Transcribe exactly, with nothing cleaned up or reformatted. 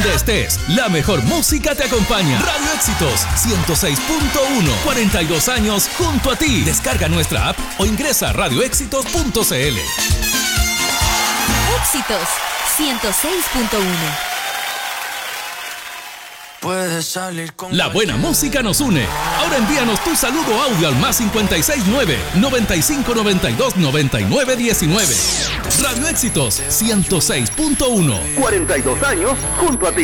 donde estés, la mejor música te acompaña. Radio Éxitos ciento seis punto uno, cuarenta y dos años junto a ti. Descarga nuestra app o ingresa a radio éxitos punto c l. Éxitos ciento seis punto uno. Puedes salir con La buena música nos une. Ahora envíanos tu saludo audio al más cinco seis nueve, noventa y cinco noventa y dos, noventa y nueve diecinueve. Radio Éxitos ciento seis punto uno. cuarenta y dos años junto a ti.